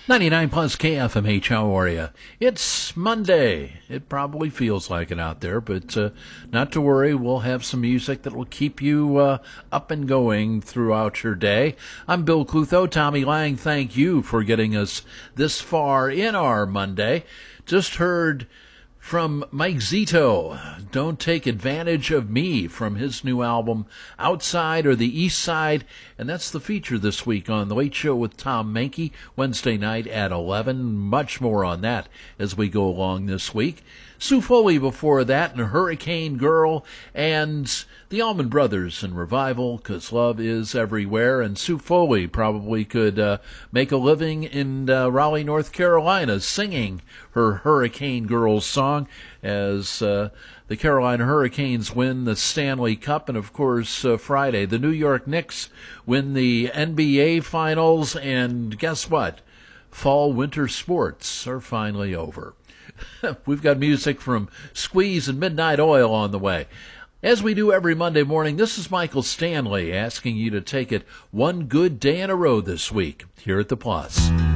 99 plus KFMH, how are you? It's Monday. It probably feels like it out there, but not to worry. We'll have some music that will keep you up and going throughout your day. I'm Bill Clutho. Tommy Lang, thank you for getting us this far in our Monday. Just heard from Mike Zito, Don't Take Advantage of Me, from his new album, Outside or the East Side. And that's the feature this week on The Late Show with Tom Mankey, Wednesday night at 11. Much more on that as we go along this week. Sue Foley before that, and Hurricane Girl, and the Allman Brothers in Revival, 'Cause Love Is Everywhere. And Sue Foley probably could make a living in Raleigh, North Carolina, singing her Hurricane Girl song as the Carolina Hurricanes win the Stanley Cup. And, of course, Friday, the New York Knicks win the NBA Finals. And guess what? Fall-winter sports are finally over. We've got music from Squeeze and Midnight Oil on the way. As we do every Monday morning, this is Michael Stanley asking you to take it one good day in a row this week here at The Plus.